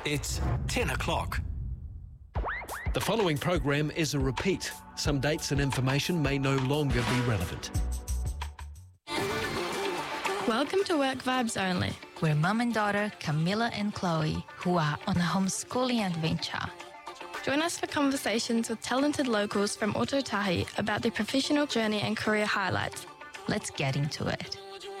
It's 10 o'clock. The following program is a repeat. Some dates and information may no longer be relevant. Welcome to Work Vibes Only. We're mum and daughter Camilla and Chloe, who are on a homeschooling adventure. Join us for conversations with talented locals from Ōtautahi about their professional journey and career highlights. Let's get into it.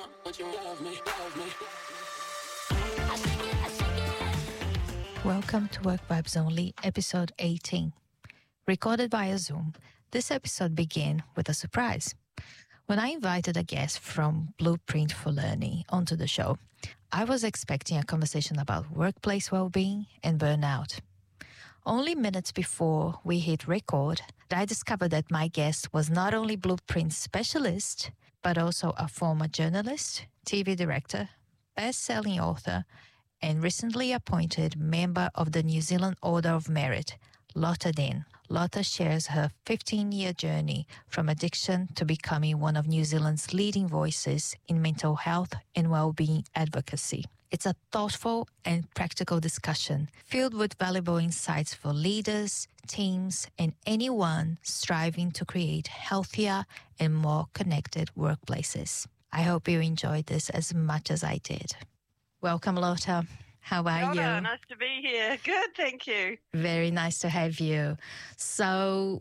Welcome to Work Vibes Only, episode 18. Recorded via Zoom, this episode began with a surprise. When I invited a guest from Blueprint for Learning onto the show, I was expecting a conversation about workplace well-being and burnout. Only minutes before we hit record, I discovered that my guest was not only Blueprint specialist, but also a former journalist, TV director, best-selling author, and recently appointed member of the New Zealand Order of Merit, Lotta Den. Lotta shares her 15-year journey from addiction to becoming one of New Zealand's leading voices in mental health and well-being advocacy. It's a thoughtful and practical discussion filled with valuable insights for leaders, teams, and anyone striving to create healthier and more connected workplaces. I hope you enjoyed this as much as I did. Welcome, Lotta. How are you? Nice to be here. Good, thank you. Very nice to have you. So